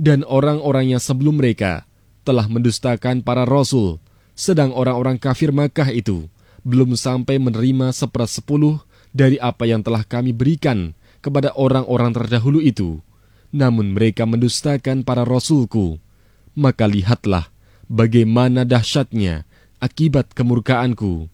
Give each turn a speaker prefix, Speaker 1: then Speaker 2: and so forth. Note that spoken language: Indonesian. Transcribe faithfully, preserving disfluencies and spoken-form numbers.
Speaker 1: Dan orang-orang yang sebelum mereka telah mendustakan para rasul, sedang orang-orang kafir Makkah itu belum sampai menerima sepersepuluh dari apa yang telah kami berikan kepada orang-orang terdahulu itu. Namun mereka mendustakan para rasulku. Maka lihatlah bagaimana dahsyatnya akibat kemurkaanku.